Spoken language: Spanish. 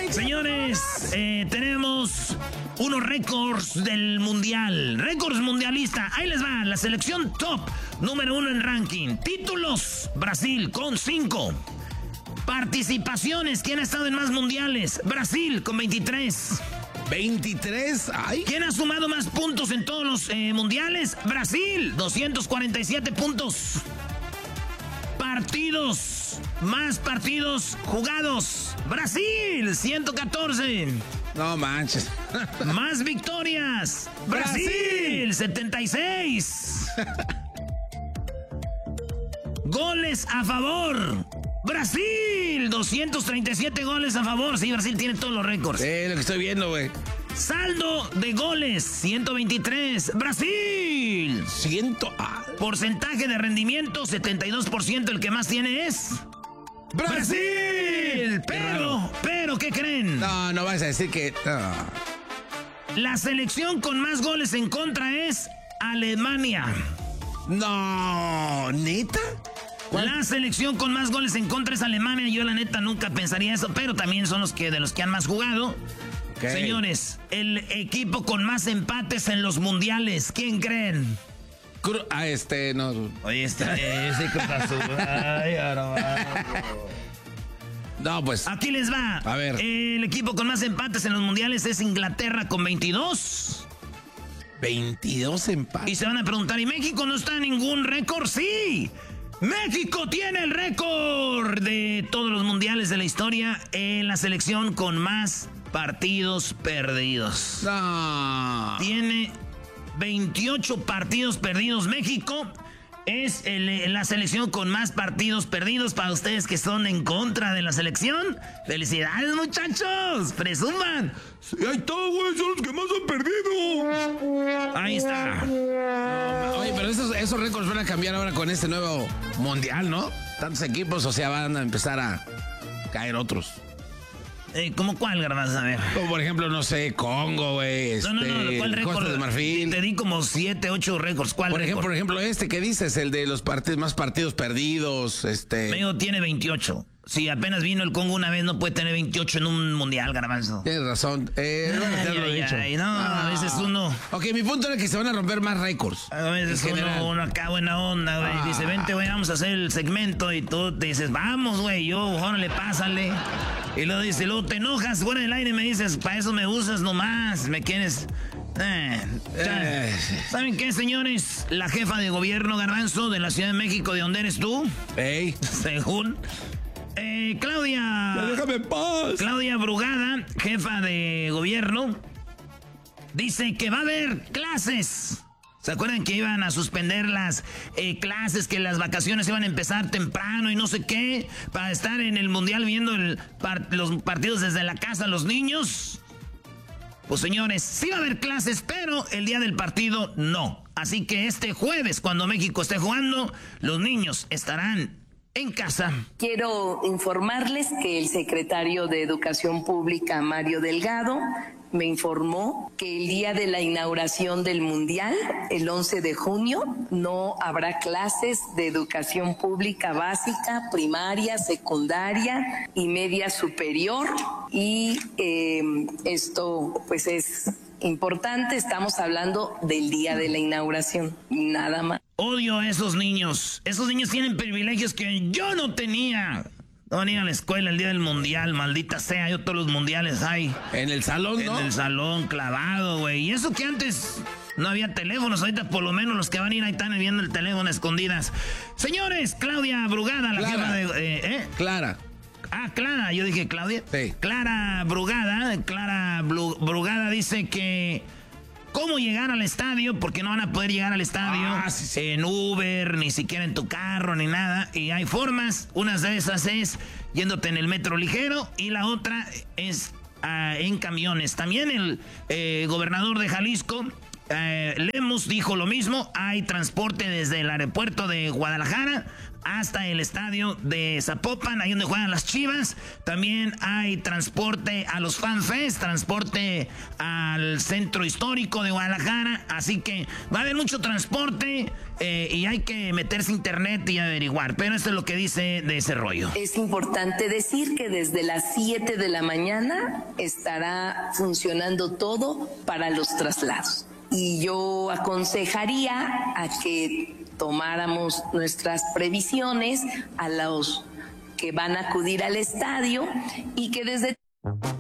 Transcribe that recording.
Señores, tenemos unos récords del mundial. Récords mundialista. Ahí les va. La selección top número 1 en ranking. Títulos, Brasil con 5. Participaciones. ¿Quién ha estado en más mundiales? Brasil con 23. 23, ay. ¿Quién ha sumado más puntos en todos los mundiales? Brasil, 247 puntos. Partidos, más partidos jugados. Brasil, 114. No manches. Más victorias. Brasil, 76. Goles a favor. Brasil, 237 goles a favor. Sí, Brasil tiene todos los récords. Lo que estoy viendo, güey. Saldo de goles, 123. Brasil. Porcentaje de rendimiento, 72%. El que más tiene es Brasil. Pero, ¿qué creen? No vas a decir que... No. La selección con más goles en contra es Alemania. No, ¿neta? La selección con más goles en contra es Alemania. Yo la neta nunca pensaría eso, pero también son de los que han más jugado. Okay. Señores, el equipo con más empates en los mundiales, ¿quién creen? No. Oye, sí, ¿qué pasó? Ay, no, pues. Aquí les va. A ver. El equipo con más empates en los mundiales es Inglaterra con 22. 22 empates. Y se van a preguntar, ¿y México no está en ningún récord? ¡Sí! México tiene el récord de todos los mundiales de la historia en la selección con más partidos perdidos. No. Tiene 28 partidos perdidos. México es la selección con más partidos perdidos. Para ustedes que son en contra de la selección, ¡felicidades, muchachos! ¡Presuman! Sí, ahí está, güey, son los que más han perdido. Ahí está. Oye, pero esos récords van a cambiar ahora con este nuevo mundial, ¿no? Tantos equipos, o sea, van a empezar a caer otros. ¿Cómo cuál, Garbanzo? A ver. Como por ejemplo, no sé, Congo, güey. No, ¿cuál récord? Costa de Marfil. Te di como 7, 8 récords. ¿Cuál récord? Por ejemplo, ¿qué dices? El de los más partidos perdidos, México tiene 28. Si apenas vino el Congo una vez, no puede tener 28 en un mundial, Garbanzo. Tienes razón. A veces uno... Ok, mi punto era que se van a romper más récords. A veces uno acá buena onda, güey. Dice, vente, güey, vamos a hacer el segmento. Y tú te dices, vamos, güey, órale, pásale. Y luego dice, luego te enojas fuera del aire y me dices, para eso me usas nomás, me quieres... ¿Saben qué, señores? La jefa de gobierno, Garbanzo, de la Ciudad de México, ¿de dónde eres tú? Ey. Según... Claudia... ¡Déjame en paz! Claudia Brugada, jefa de gobierno, dice que va a haber clases. ¿Se acuerdan que iban a suspender las clases, que las vacaciones iban a empezar temprano y no sé qué, para estar en el mundial viendo los partidos desde la casa los niños? Pues señores, sí va a haber clases, pero el día del partido no. Así que este jueves, cuando México esté jugando, los niños estarán en casa. Quiero informarles que el secretario de Educación Pública, Mario Delgado, me informó que el día de la inauguración del Mundial, el 11 de junio, no habrá clases de educación pública básica, primaria, secundaria y media superior. Y esto pues es importante, estamos hablando del día de la inauguración, nada más. Odio a esos niños. Esos niños tienen privilegios que yo no tenía. No van a ir a la escuela el día del mundial, maldita sea. Yo todos los mundiales hay. En el salón, ¿no? En el salón, clavado, güey. Y eso que antes no había teléfonos. Ahorita por lo menos los que van a ir ahí están viendo el teléfono a escondidas. Señores, Claudia Brugada, la jefa de... Clara. Clara. Yo dije Claudia. Sí. Clara Brugada. Brugada dice que... ¿Cómo llegar al estadio? Porque no van a poder llegar al estadio en Uber, ni siquiera en tu carro, ni nada. Y hay formas. Una de esas es yéndote en el metro ligero y la otra es en camiones. También el gobernador de Jalisco, Lemus, dijo lo mismo. Hay transporte desde el aeropuerto de Guadalajara hasta el estadio de Zapopan, ahí donde juegan las Chivas. También hay transporte a los FanFest, transporte al centro histórico de Guadalajara. Así que va a haber mucho transporte y hay que meterse a internet y averiguar. Pero esto es lo que dice de ese rollo. Es importante decir que desde las 7 de la mañana estará funcionando todo para los traslados. Y yo aconsejaría a que tomáramos nuestras previsiones a los que van a acudir al estadio y que desde